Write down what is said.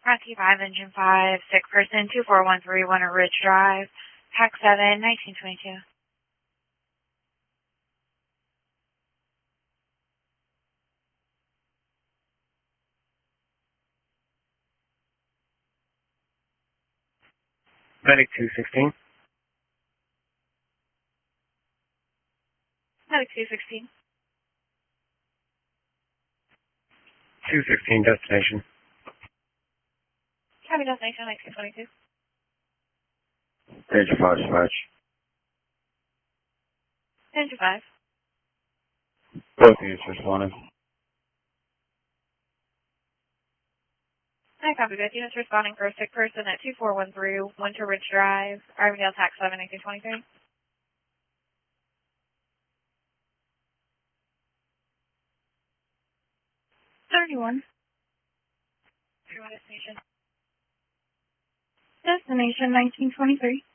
Rocky 5, Engine 5, sick person, 24131 at Ridge Drive, Pack 7, 1922. Medic 216. Medic 216. 216 destination. Copy destination, 1922. Engine 5 dispatch. Engine 5. Both units responding. I copy both units responding for a sick person at 2413 Winter Ridge Drive, Armingdale, Pack 7, 1923. 31. 31 destination. Destination 1923.